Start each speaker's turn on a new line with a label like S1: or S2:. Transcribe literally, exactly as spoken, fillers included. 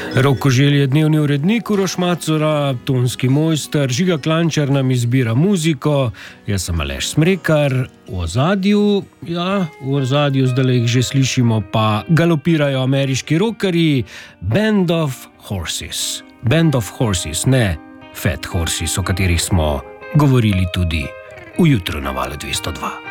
S1: Roko Želj je dnevni urednik, Uroš Macura, tonski mojster, Žiga Klančar nam izbira muziko, jaz sem Aleš Smrekar, v ozadju, ja, v ozadju zdaj jih že slišimo, pa galopirajo ameriški rockerji, Band of Horses. Band of Horses, ne Fat Horses, o katerih smo govorili tudi v Jutru na Valu dvesto dva.